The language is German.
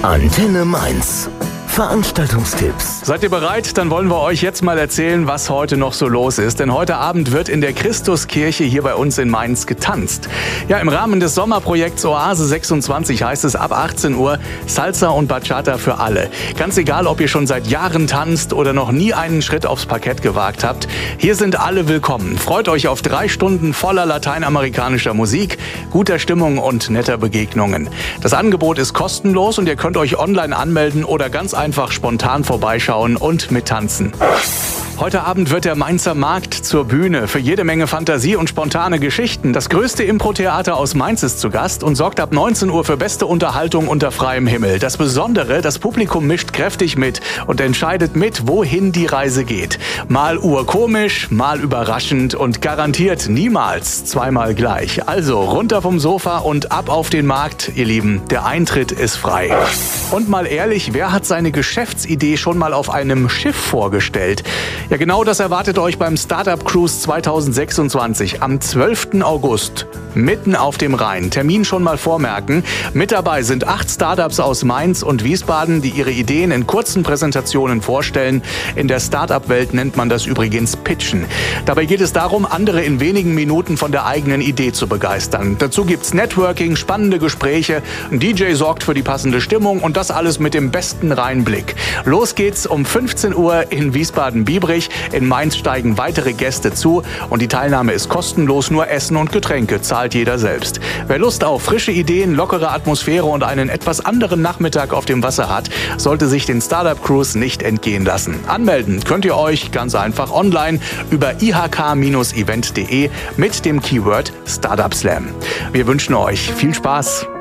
Antenne Mainz. Veranstaltungstipps. Seid ihr bereit? Dann wollen wir euch jetzt mal erzählen, was heute noch so los ist. Denn heute Abend wird in der Christuskirche hier bei uns in Mainz getanzt. Ja, im Rahmen des Sommerprojekts Oase 26 heißt es ab 18 Uhr Salsa und Bachata für alle. Ganz egal, ob ihr schon seit Jahren tanzt oder noch nie einen Schritt aufs Parkett gewagt habt. Hier sind alle willkommen. Freut euch auf 3 Stunden voller lateinamerikanischer Musik, guter Stimmung und netter Begegnungen. Das Angebot ist kostenlos und ihr könnt euch online anmelden oder ganz einfach spontan vorbeischauen und mittanzen. Heute Abend wird der Mainzer Markt zur Bühne für jede Menge Fantasie und spontane Geschichten. Das größte Impro-Theater aus Mainz ist zu Gast und sorgt ab 19 Uhr für beste Unterhaltung unter freiem Himmel. Das Besondere, das Publikum mischt kräftig mit und entscheidet mit, wohin die Reise geht. Mal urkomisch, mal überraschend und garantiert niemals zweimal gleich. Also runter vom Sofa und ab auf den Markt, ihr Lieben. Der Eintritt ist frei. Und mal ehrlich, wer hat seine Geschäftsidee schon mal auf einem Schiff vorgestellt? Ja, genau das erwartet euch beim Startup Cruise 2026 am 12. August. Mitten auf dem Rhein. Termin schon mal vormerken. Mit dabei sind 8 Startups aus Mainz und Wiesbaden, die ihre Ideen in kurzen Präsentationen vorstellen. In der Startup-Welt nennt man das übrigens Pitchen. Dabei geht es darum, andere in wenigen Minuten von der eigenen Idee zu begeistern. Dazu gibt's Networking, spannende Gespräche, ein DJ sorgt für die passende Stimmung und das alles mit dem besten Rheinblick. Los geht's um 15 Uhr in Wiesbaden-Biebrich. In Mainz steigen weitere Gäste zu und die Teilnahme ist kostenlos, nur Essen und Getränke zahlt jeder selbst. Wer Lust auf frische Ideen, lockere Atmosphäre und einen etwas anderen Nachmittag auf dem Wasser hat, sollte sich den Startup Cruise nicht entgehen lassen. Anmelden könnt ihr euch ganz einfach online über ihk-event.de mit dem Keyword Startup Slam. Wir wünschen euch viel Spaß.